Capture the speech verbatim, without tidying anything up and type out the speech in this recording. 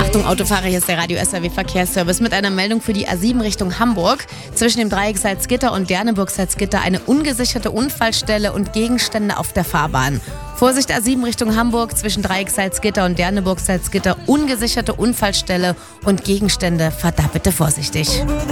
Achtung Autofahrer, hier ist der Radio S R W Verkehrsservice mit einer Meldung für die A sieben Richtung Hamburg. Zwischen dem Dreieck Salzgitter und Derneburg-Salzgitter eine ungesicherte Unfallstelle und Gegenstände auf der Fahrbahn. Vorsicht A sieben Richtung Hamburg, zwischen Dreieck Salzgitter und Derneburg-Salzgitter ungesicherte Unfallstelle und Gegenstände. Fahrt da bitte vorsichtig.